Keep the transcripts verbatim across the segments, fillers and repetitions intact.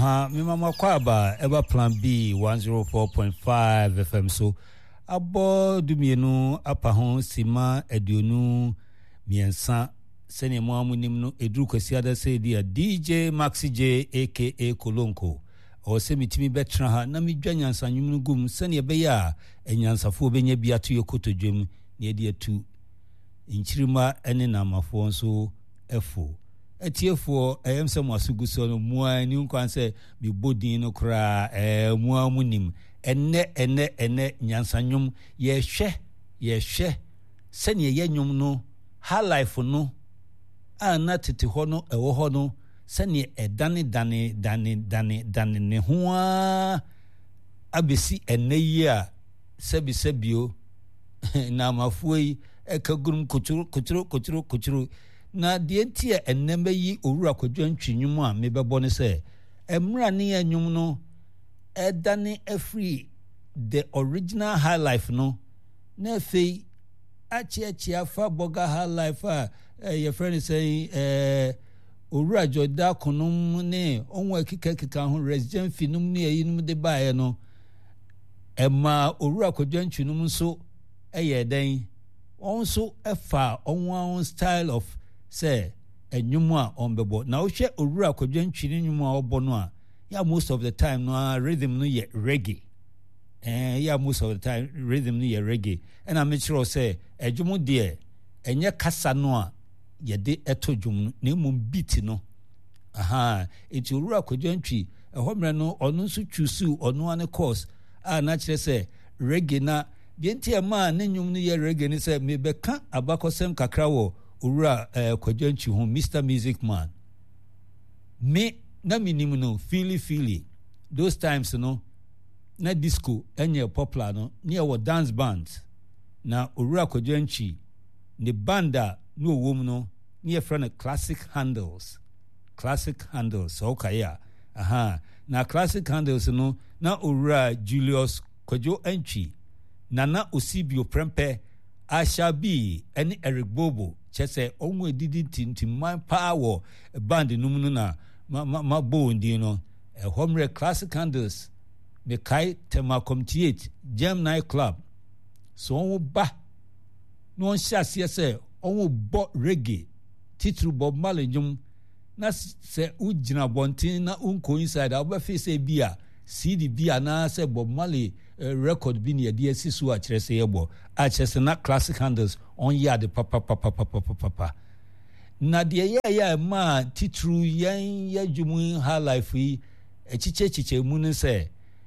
Ha mi mama kwaba eba plan B one oh four point five F M so abo dumienu apa ho sima eduonu miensa sene mo amunim no eduru kwasi ada say dia D J Maxi J aka Kolonko o se mitimi betra ha na midwa nyansa nwum no gum sene ebe ya enyansafo obenya bia to yekotodwem na edi atu inchirima ene na mafo nso efo etiefo eyemse mwasuguso no mua ni nkwan se bi bodin no kra eh mua munim enne enne enne nyansanyum ye hwe ye hwe sene ye nyum no ha life no ana tete ho no ewo ho no sene edane dane dane dane dane ne ho a abesi enne yi a sebi sebio na mafuoi ekagurum kuchuru kuchuru kuchuru kuchuru na de ntia ennembe yi owura kwadwantwinwum a mebebo ne se emra ne anwum no edane afri the original high life no na fei achi achi afa boga high life a your friend say eh owura joda konum ne onwa kika kika ho resident finum ne yinum de baaye no emma owura kwadwantwinum so eye den onso efa onwa on style of say enwum a onbebo na wo hwe owura kwadwantwini enwum a obo no a ya most of the time no rhythm no ye reggae eh ya most of the time rhythm no ye reggae and I make sure say edwum de enye kasa no a ye de etodwum na mum beat no aha eti owura kwadwantwi ehomre no ono nso chusu ono ane course a na kire say reggae na bienti e ma na nwum no ye reggae ni say me beka abakosem kakra wo owura eh, kwadwantwi ho Mister Music Man me na minimum no feely feely those times no na disco enye popular no near what dance bands na owura kwadwantwi ne banda no wom no near friend classic handles classic handles so kaya aha na classic handles no na owura Julius Kwadwantwi Nana Osibio Prempe Ashabi and Eric Bobo chese onwe didi tinti man power band numunu na ma ma, ma bo ndi no a home classic handles me kai tema comtiate Gem Night Club so onwo ba no nhyase se onwo bo reggae titru Bob Marley jum na se ugina bontin na unko inside oba fe se bia C D bia na se Bob Marley uh, record bi ne de asisu a kire se yebo a kire se na classic handles on yard papa papa papa papa na de ye ya ma titru yan ya dwumu ha life yi echiche chiche mu ne se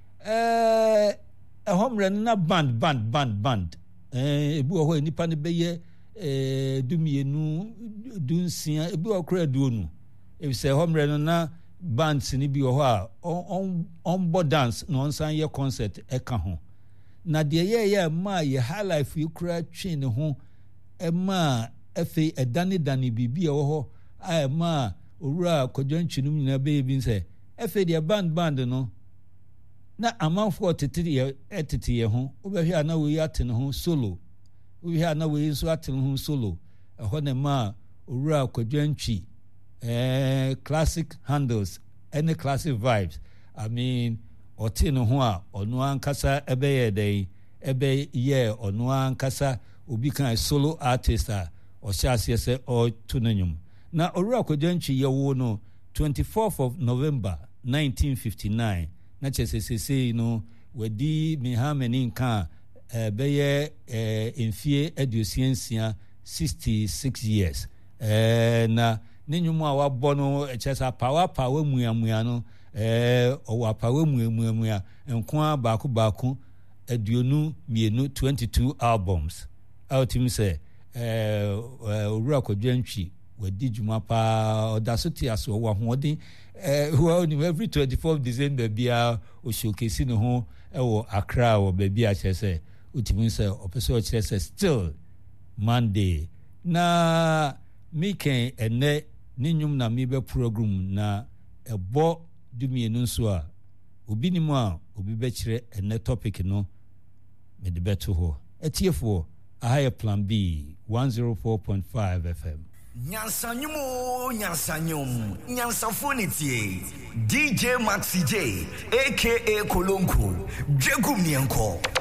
eh ehomre na band band band band eh ebu ho nipa ne beye eh dumienu dunsia ebu okra duonu e se ehomre no na bands ni bi ho a on on bo dance no san ye concert e ka ho na de ye ye ma ye high life you kra twen ho e ma efe edane dane bibi e ho a ma owura kwadwantwinum nyina be bi nse efe de band band no na amanfo tetete ye etete ye ho obehwe ana we atene ho solo obehwe ana we nso atene ho solo e ho ne ma owura kwadwantwi eh classic handles any classic vibes I mean otino ho a onu ankasa ebe ye dey ebe ye onu ankasa obi kan solo artist a o shase se o tunanyum na owura kwadwantwi ye wo no twenty-fourth of November nineteen fifty-nine na chesesese no wadi mihameni nka ebe ye enfie adusiensia sixty-six years eh na ninyumu a wabɔ no echesa power power muamua no eh owa power muamua enko baako baako aduonu mienu twenty-two albums ultimate say eh owura kwadwantwi wadi dwuma pa odasoti aso wa hoɔden eh well every twenty-fourth December bia o showcase no ho ewo Accra wo baabi a chese ultimate say opeso chese still Monday na miken ene ninyum na mibe program na ebo dumienu nso a obi ni mu a obi be kire ene topic no me de beto ho etiefo aha plan B one oh four point five F M Nyansanyumo, Nyansanyum, Nyansafonity, D J Maxi J, aka Kolonko, Jegum Nyanko.